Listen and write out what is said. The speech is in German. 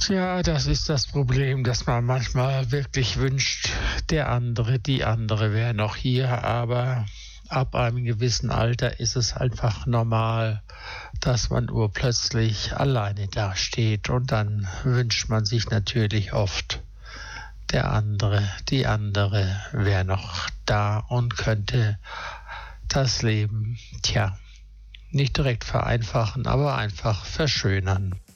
Ja, das ist das Problem, dass man manchmal wirklich wünscht, der andere, die andere wäre noch hier, aber ab einem gewissen Alter ist es einfach normal, dass man urplötzlich alleine dasteht und dann wünscht man sich natürlich oft, der andere, die andere wäre noch da und könnte das Leben, nicht direkt vereinfachen, aber einfach verschönern.